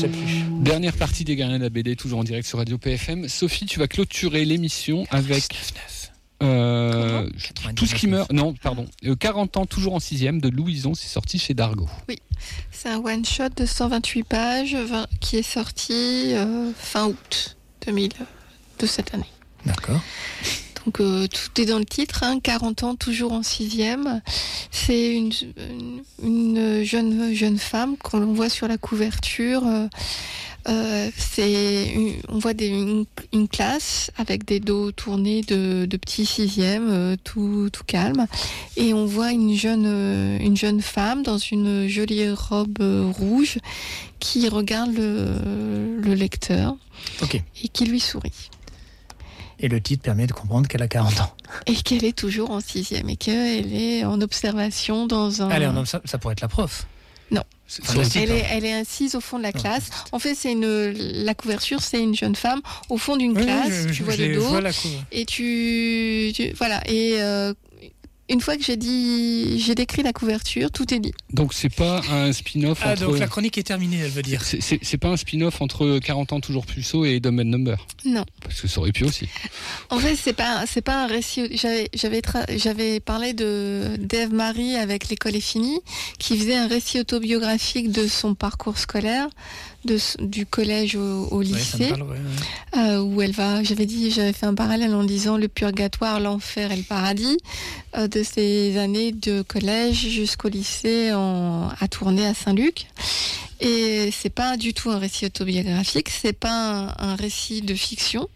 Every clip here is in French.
sais plus. Dernière partie des Guerriers de la BD, toujours en direct sur Radio PFM. Sophie, tu vas clôturer l'émission avec tout ce qui meurt. Non, pardon. 40 ans, toujours en 6e, de Louison, c'est sorti chez Dargaud. Oui, c'est un one-shot de 128 pages qui est sorti fin août 2000 de cette année. D'accord. Donc tout est dans le titre, 40 ans, toujours en 6e. C'est une jeune femme qu'on voit sur la couverture. On voit une classe avec des dos tournés de petits 6e, tout calme. Et on voit une jeune femme dans une jolie robe rouge qui regarde le lecteur et qui lui sourit. Et le titre permet de comprendre qu'elle a 40 ans. Et qu'elle est toujours en 6e et qu'elle est en observation dans un... Ça pourrait être la prof. Non. Elle est assise au fond de la classe. En fait, la couverture, c'est une jeune femme au fond d'une classe. Tu vois le dos. Et voilà. Et une fois que j'ai décrit la couverture, tout est dit. Donc c'est pas un spin-off entre... donc la chronique est terminée, elle veut dire. C'est pas un spin-off entre 40 ans toujours puceau et Dumb and Number. Non. Parce que ça aurait pu aussi. En fait, c'est pas un récit. J'avais parlé de d'Ève Marie avec L'école est finie, qui faisait un récit autobiographique de son parcours scolaire, du collège au lycée, où elle va. J'avais fait un parallèle en disant le purgatoire, l'enfer et le paradis, de ses années de collège jusqu'au lycée à Tournai à Saint-Luc. Et c'est pas du tout un récit autobiographique, c'est pas un récit de fiction.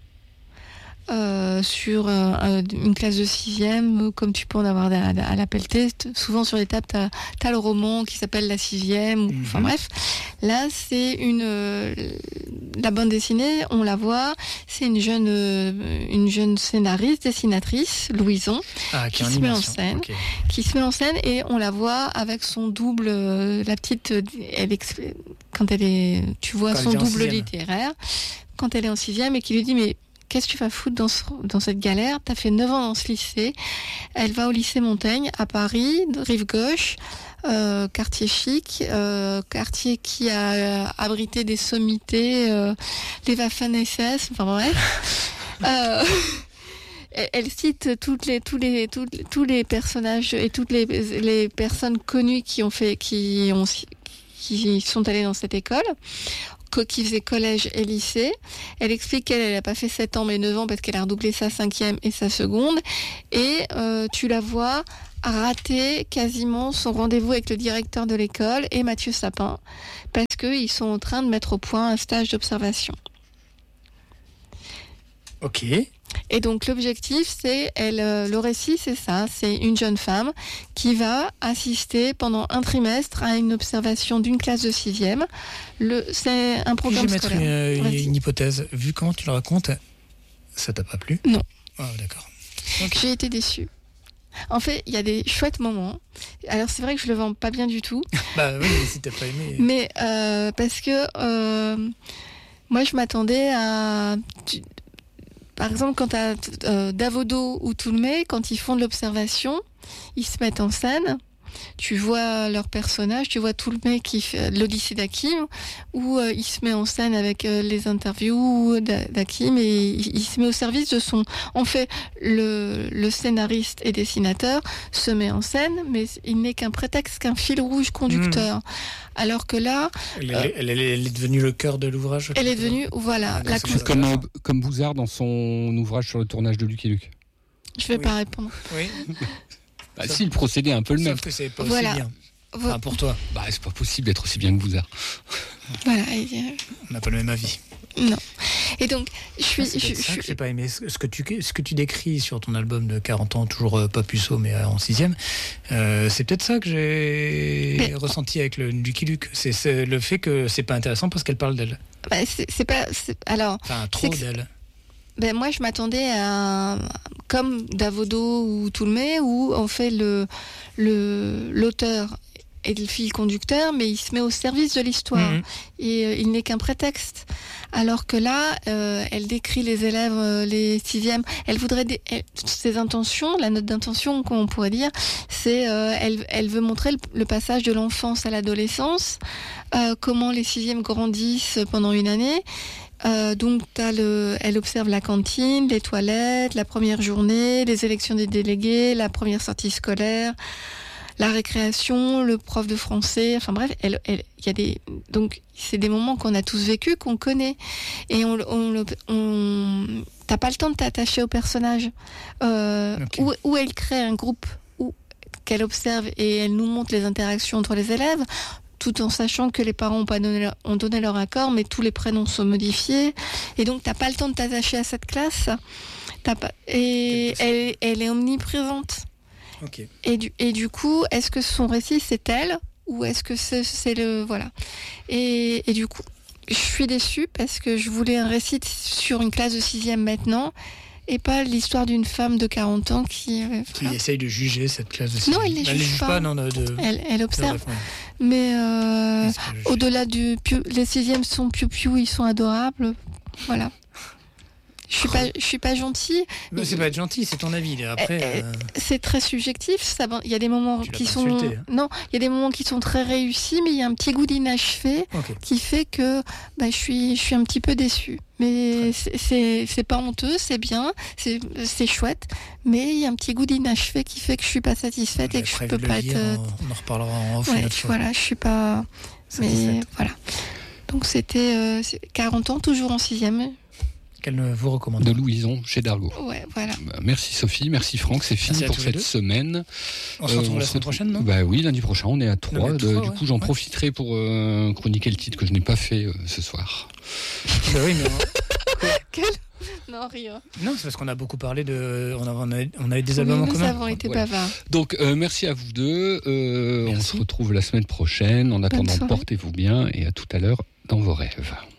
Sur une classe de 6e, comme tu peux en avoir à la pelletée. Souvent sur les tables, t'as le roman qui s'appelle La 6e, enfin bref. Là, c'est la bande dessinée, on la voit, c'est une jeune scénariste, dessinatrice, Louison, qui se met en scène. Qui se met en scène et on la voit avec son double, la petite, tu vois son double littéraire, quand elle est en 6e et qui lui dit mais qu'est-ce que tu vas foutre dans cette galère ? T'as fait 9 ans dans ce lycée. Elle va au lycée Montaigne, à Paris, rive gauche, quartier chic, quartier qui a abrité des sommités, les Waffen-SS, enfin bref. Elle cite tous les personnages et toutes les personnes connues qui sont allées dans cette école, qui faisait collège et lycée. Elle explique qu'elle n'a pas fait 7 ans mais 9 ans parce qu'elle a redoublé sa 5e et sa seconde. Et tu la vois rater quasiment son rendez-vous avec le directeur de l'école et Mathieu Sapin parce qu'ils sont en train de mettre au point un stage d'observation. Ok. Et donc l'objectif, c'est le récit, c'est ça, c'est une jeune femme qui va assister pendant un trimestre à une observation d'une classe de 6e. C'est un programme scolaire. Je vais mettre une hypothèse. Vu comment tu le racontes, ça t'a pas plu ? Non. Ah, d'accord. Okay. J'ai été déçue. En fait, il y a des chouettes moments. Alors c'est vrai que je le vends pas bien du tout. Bah oui, mais si t'as pas aimé. Mais parce que moi je m'attendais à... Par exemple, quand tu as Davodo ou Toulmé, quand ils font de l'observation, ils se mettent en scène. Tu vois leurs personnages, tu vois Toulmé qui fait l'Odyssée d'Hakim, où il se met en scène avec les interviews d'Hakim et il se met au service de son... En fait, le scénariste et dessinateur se met en scène, mais il n'est qu'un prétexte, qu'un fil rouge conducteur. Alors que là... Elle est devenue le cœur de l'ouvrage. Elle est devenue, voilà. Comme Bouzard dans son ouvrage sur le tournage de Lucky Luke. Je vais pas répondre. Oui. Bah si, le procédé est un peu le même. Sauf que c'est pas aussi bien. Enfin, pour toi. Bah, c'est pas possible d'être aussi bien que Bouzard. Voilà. On n'a pas le même avis. Non. Et donc, j'ai pas aimé ce que tu décris sur ton album de 40 ans, toujours pas puceau, mais en 6e. C'est peut-être ça que j'ai ressenti avec le Lucky Luke. C'est le fait que c'est pas intéressant parce qu'elle parle d'elle. Bah, alors. Enfin, trop d'elle. Ben moi, je m'attendais à comme Davodo ou Toulmé, où en fait l'auteur est le fil conducteur, mais il se met au service de l'histoire. Et il n'est qu'un prétexte. Alors que là, elle décrit les élèves, les sixièmes. Elle voudrait ses intentions, la note d'intention qu'on pourrait dire, c'est elle veut montrer le passage de l'enfance à l'adolescence, comment les sixièmes grandissent pendant une année. Donc elle observe la cantine, les toilettes, la première journée, les élections des délégués, la première sortie scolaire, la récréation, le prof de français. Enfin bref, donc c'est des moments qu'on a tous vécu, qu'on connaît, et t'as pas le temps de t'attacher au personnage. Où elle crée un groupe qu'elle observe et elle nous montre les interactions entre les élèves, tout en sachant que les parents ont donné leur accord, mais tous les prénoms sont modifiés. Et donc, t'as pas le temps de t'attacher à cette classe. Elle est omniprésente. Okay. Et du coup, est-ce que son récit, c'est elle, ou est-ce que c'est le... Voilà. Et du coup, je suis déçue parce que je voulais un récit sur une classe de 6e maintenant, et pas l'histoire d'une femme de 40 ans qui essaye de juger cette classe de 6e. Non, elle ne les juge pas. Elle observe. Mais au-delà du... Les 6e sont piou-piou, ils sont adorables. Voilà. Je suis pas gentille. Mais c'est pas être gentil, c'est ton avis. Après, c'est très subjectif. Il y a des moments qui sont non, il y a des moments qui sont très réussis, mais il y a un petit goût d'inachevé qui fait que je suis un petit peu déçue. Mais c'est pas honteux, c'est bien, c'est chouette, mais il y a un petit goût d'inachevé qui fait que je suis pas satisfaite et que je peux pas être. On en reparlera en off une autre fois. Voilà, je suis pas. Mais voilà. Donc c'était 40 ans, toujours en 6e. Qu'elle vous recommande. De Louison, chez Dargaud. Ouais, voilà. Merci Sophie, merci Franck, c'est fini pour cette semaine. On se retrouve la semaine prochaine, non ? Oui, lundi prochain, on est à 3. Du coup, j'en profiterai pour chroniquer le titre que je n'ai pas fait ce soir. Oui, mais... Quel ? Non, rien. Non, c'est parce qu'on a beaucoup parlé de... On a eu des albums en commun. Nous avons été bavards. Donc, merci à vous deux. On se retrouve la semaine prochaine. En attendant, portez-vous bien et à tout à l'heure dans vos rêves.